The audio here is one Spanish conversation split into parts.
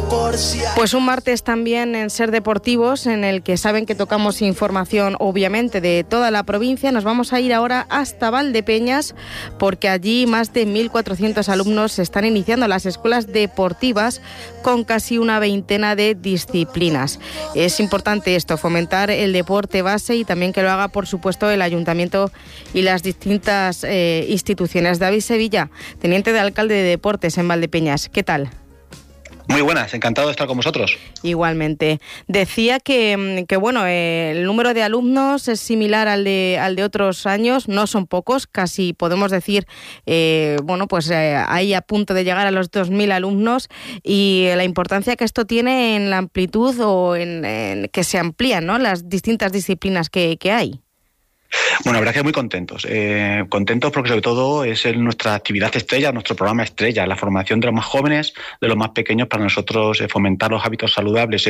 Pues un martes también en Ser Deportivos, en el que saben que tocamos información obviamente de toda la provincia. Nos vamos a ir ahora hasta Valdepeñas, porque allí más de 1.400 alumnos están iniciando las escuelas deportivas con casi una veintena de disciplinas. Es importante esto, fomentar el deporte base y también que lo haga, por supuesto, el Ayuntamiento y las distintas instituciones. David Sevilla, teniente de alcalde de Deportes en Valdepeñas, ¿qué tal? Muy buenas, encantado de estar con vosotros. Igualmente. Decía que bueno, el número de alumnos es similar al de otros años, no son pocos, casi podemos decir, ahí a punto de llegar a los 2.000 alumnos, y la importancia que esto tiene en la amplitud o en que se amplían, ¿no?, las distintas disciplinas que hay. Bueno, la verdad que muy contentos. Contentos porque sobre todo es nuestra actividad estrella, nuestro programa estrella, la formación de los más jóvenes, de los más pequeños. Para nosotros fomentar los hábitos saludables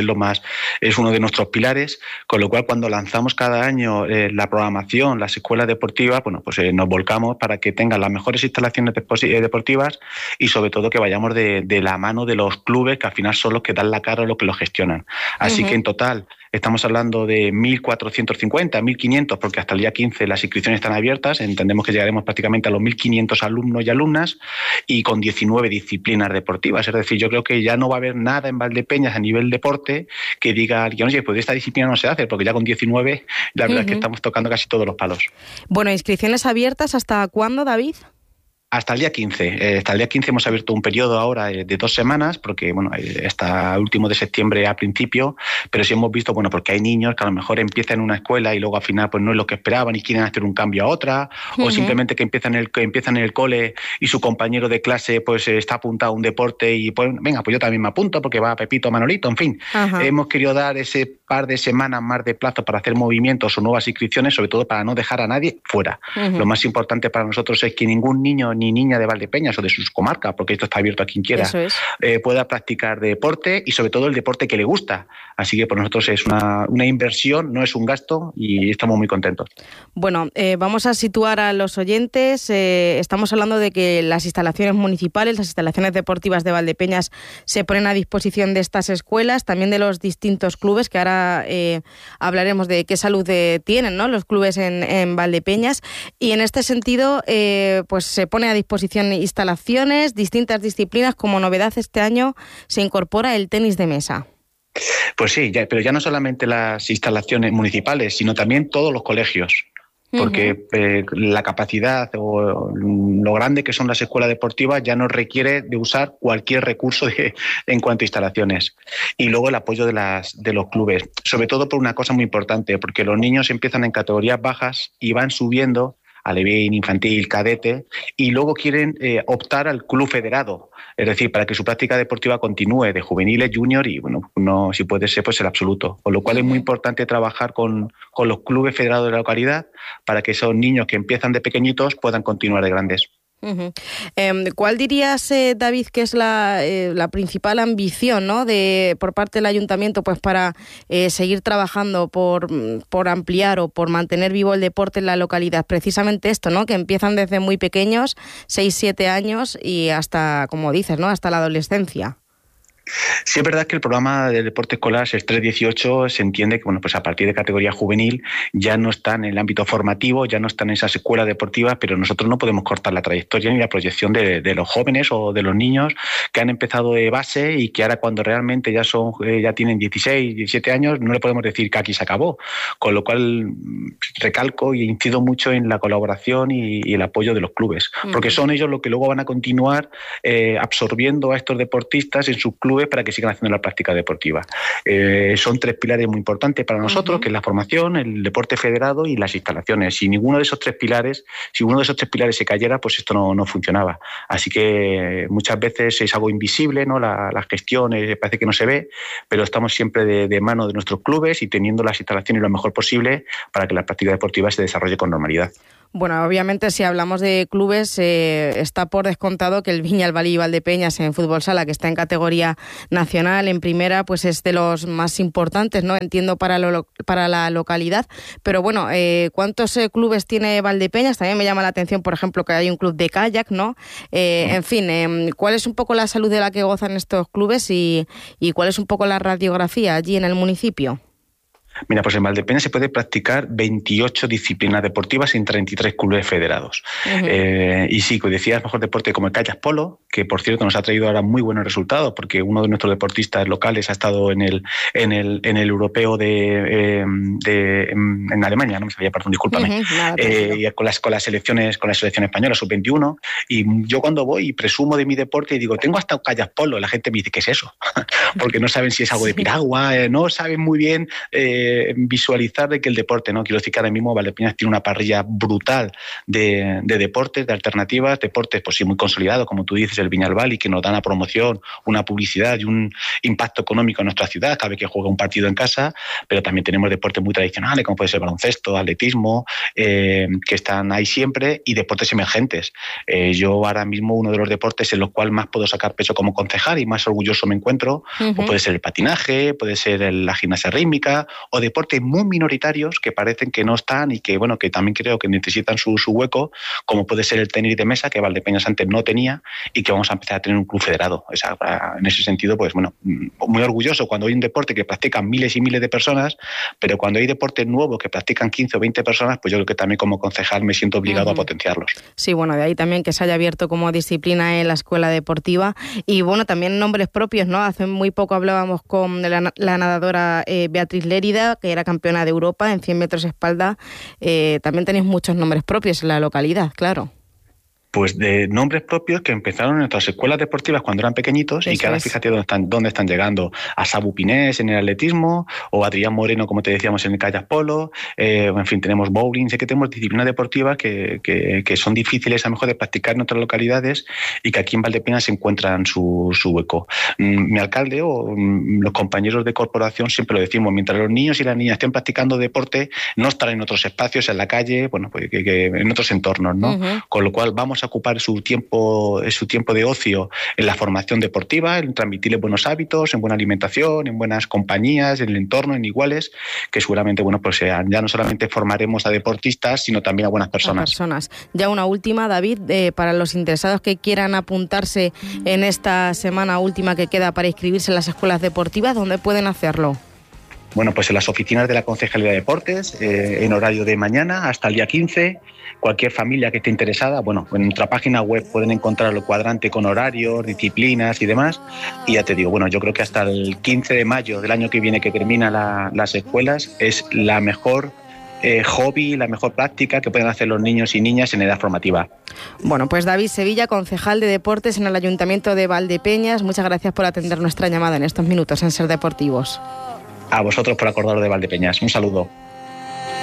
es uno de nuestros pilares, con lo cual cuando lanzamos cada año la programación, las escuelas deportivas, nos volcamos para que tengan las mejores instalaciones deportivas y sobre todo que vayamos de la mano de los clubes, que al final son los que dan la cara o los que lo gestionan. Así que en total estamos hablando de 1.450, 1.500, porque hasta el día 15 las inscripciones están abiertas. Entendemos que llegaremos prácticamente a los 1.500 alumnos y alumnas, y con 19 disciplinas deportivas. Es decir, yo creo que ya no va a haber nada en Valdepeñas a nivel deporte que diga alguien, oye, pues esta disciplina no se hace, porque ya con 19 la verdad es que estamos tocando casi todos los palos. Bueno, ¿inscripciones abiertas hasta cuándo, David? Hasta el día 15. Hasta el día 15 hemos abierto un periodo ahora de 2 semanas, porque está el último de septiembre a principio, pero sí hemos visto, porque hay niños que a lo mejor empiezan en una escuela y luego al final pues no es lo que esperaban y quieren hacer un cambio a otra, o simplemente que empiezan en el cole y su compañero de clase pues está apuntado a un deporte y pues venga, pues yo también me apunto porque va Pepito, Manolito, en fin. Hemos querido dar ese par de semanas más de plazo para hacer movimientos o nuevas inscripciones, sobre todo para no dejar a nadie fuera. Lo más importante para nosotros es que ningún niño ni niña de Valdepeñas o de sus comarcas, porque esto está abierto a quien quiera, pueda practicar deporte, y sobre todo el deporte que le gusta. Así que por nosotros es una inversión, no es un gasto, y estamos muy contentos. Bueno, vamos a situar a los oyentes. Estamos hablando de que las instalaciones municipales, las instalaciones deportivas de Valdepeñas se ponen a disposición de estas escuelas, también de los distintos clubes, que ahora hablaremos de qué salud tienen, ¿no?, los clubes en Valdepeñas, y en este sentido pues se pone a disposición instalaciones, distintas disciplinas. Como novedad este año se incorpora el tenis de mesa. Pues sí, pero ya no solamente las instalaciones municipales, sino también todos los colegios. Porque la capacidad o lo grande que son las escuelas deportivas ya nos requiere de usar cualquier recurso en cuanto a instalaciones. Y luego el apoyo de los clubes, sobre todo por una cosa muy importante, porque los niños empiezan en categorías bajas y van subiendo a Alevín, infantil, cadete, y luego quieren optar al club federado, es decir, para que su práctica deportiva continúe de juveniles, junior y, no, si puede ser, pues el absoluto. Con lo cual es muy importante trabajar con los clubes federados de la localidad para que esos niños que empiezan de pequeñitos puedan continuar de grandes. ¿Cuál dirías, David, que es la principal ambición, ¿no?, por parte del ayuntamiento, pues para seguir trabajando por ampliar o por mantener vivo el deporte en la localidad? Precisamente esto, ¿no?, que empiezan desde muy pequeños, 6-7 años, y hasta, como dices, ¿no?, hasta la adolescencia. Sí, es verdad que el programa del deporte escolar SES 318 se entiende que pues a partir de categoría juvenil ya no están en el ámbito formativo, ya no están en esas escuelas deportivas, pero nosotros no podemos cortar la trayectoria ni la proyección de los jóvenes o de los niños que han empezado de base y que ahora, cuando realmente ya tienen 16, 17 años, no le podemos decir que aquí se acabó. Con lo cual recalco y incido mucho en la colaboración y el apoyo de los clubes, porque son ellos los que luego van a continuar absorbiendo a estos deportistas en sus clubes para que sigan haciendo la práctica deportiva. Son 3 pilares muy importantes para nosotros, que es la formación, el deporte federado y las instalaciones. Si uno de esos tres pilares se cayera, pues esto no funcionaba. Así que muchas veces es algo invisible, ¿no?, la gestión parece que no se ve, pero estamos siempre de mano de nuestros clubes y teniendo las instalaciones lo mejor posible para que la práctica deportiva se desarrolle con normalidad. Bueno, obviamente si hablamos de clubes, está por descontado que el Viñalbal y Valdepeñas en fútbol sala, que está en categoría nacional, en primera, pues es de los más importantes, ¿no? Entiendo para la localidad. Pero bueno, ¿cuántos clubes tiene Valdepeñas? También me llama la atención, por ejemplo, que hay un club de kayak, ¿no? En fin, ¿cuál es un poco la salud de la que gozan estos clubes y cuál es un poco la radiografía allí en el municipio? Mira, pues en Valdepeñas se puede practicar 28 disciplinas deportivas en 33 clubes federados. Y sí, como decías, mejor deporte como el kayak polo, que por cierto nos ha traído ahora muy buenos resultados, porque uno de nuestros deportistas locales ha estado en el europeo en Alemania, no me sabía, perdón, discúlpame, con la selección española, sub-21, y yo cuando voy y presumo de mi deporte y digo, tengo hasta un kayak polo, la gente me dice, ¿qué es eso? Porque no saben si es algo de piragua, no saben muy bien visualizar de que el deporte, ¿no? Quiero decir que ahora mismo Valdepeñas tiene una parrilla brutal de deportes, de alternativas, deportes pues sí muy consolidados, como tú dices, el Viñalbal, y que nos dan a promoción, una publicidad y un impacto económico en nuestra ciudad cada vez que juega un partido en casa, pero también tenemos deportes muy tradicionales, como puede ser baloncesto, atletismo, que están ahí siempre, y deportes emergentes. Yo ahora mismo uno de los deportes en los cuales más puedo sacar peso como concejal y más orgulloso me encuentro, pues puede ser el patinaje, puede ser la gimnasia rítmica, o deportes muy minoritarios que parecen que no están y que, bueno, que también creo que necesitan su hueco, como puede ser el tenis de mesa, que Valdepeñas antes no tenía y que vamos a empezar a tener un club federado. En ese sentido, pues bueno, muy orgulloso cuando hay un deporte que practican miles y miles de personas, pero cuando hay deportes nuevos que practican 15 o 20 personas, pues yo creo que también como concejal me siento obligado a potenciarlos. Sí, bueno, de ahí también que se haya abierto como disciplina en la escuela deportiva y, bueno, también nombres propios, ¿no? Hace muy poco hablábamos con la nadadora Beatriz Lérida, que era campeona de Europa en 100 metros espalda. También tenéis muchos nombres propios en la localidad, claro. Pues de nombres propios que empezaron en nuestras escuelas deportivas cuando eran pequeñitos. Eso, y que ahora fíjate dónde están llegando. A Sabu Pinés en el atletismo, o Adrián Moreno, como te decíamos, en el kayak polo, en fin, tenemos bowling. Sé que tenemos disciplinas deportivas que son difíciles a lo mejor de practicar en otras localidades y que aquí en Valdepeñas se encuentran su hueco. Mi alcalde o los compañeros de corporación siempre lo decimos, mientras los niños y las niñas estén practicando deporte, no estarán en otros espacios, en la calle, bueno, pues que en otros entornos, ¿no? Con lo cual vamos a ocupar su tiempo de ocio en la formación deportiva, en transmitirles buenos hábitos, en buena alimentación, en buenas compañías, en el entorno, en iguales, que seguramente, bueno, pues ya no solamente formaremos a deportistas, sino también a buenas personas. Ya una última, David, para los interesados que quieran apuntarse en esta semana última que queda para inscribirse en las escuelas deportivas, ¿dónde pueden hacerlo? Bueno, pues en las oficinas de la Concejalía de Deportes, en horario de mañana hasta el día 15. Cualquier familia que esté interesada, bueno, en nuestra página web pueden encontrar el cuadrante con horarios, disciplinas y demás. Y ya te digo, bueno, yo creo que hasta el 15 de mayo del año que viene, que terminan las escuelas, es la mejor hobby, la mejor práctica que pueden hacer los niños y niñas en edad formativa. Bueno, pues David Sevilla, concejal de Deportes en el Ayuntamiento de Valdepeñas, muchas gracias por atender nuestra llamada en estos minutos en Ser Deportivos. A vosotros por acordaros de Valdepeñas. Un saludo.